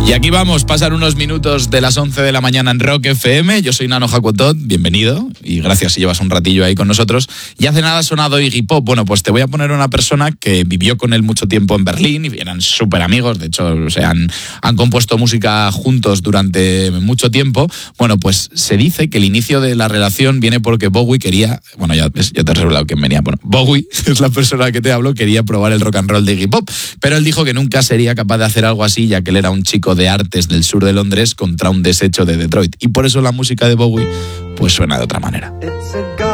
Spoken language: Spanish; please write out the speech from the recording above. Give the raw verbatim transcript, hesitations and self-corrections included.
Y aquí vamos, pasan unos minutos de las once de la mañana en Rock F M. Yo soy Nano Jacotot, bienvenido y gracias si llevas un ratillo ahí con nosotros. Y hace nada ha sonado Iggy Pop. Bueno, pues te voy a poner una persona que vivió con él mucho tiempo en Berlín y eran súper amigos. De hecho, o sea, han, han compuesto música juntos durante mucho tiempo. Bueno, pues se dice que el inicio de la relación viene porque Bowie quería... Bueno, ya, ya te he revelado quién venía. Bueno, Bowie es la persona que te hablo, quería probar el rock and roll de Iggy Pop, pero él dijo que nunca sería capaz de hacer algo así, ya que él era un chico de artes del sur de Londres contra un desecho de Detroit. Y por eso la música de Bowie pues suena de otra manera.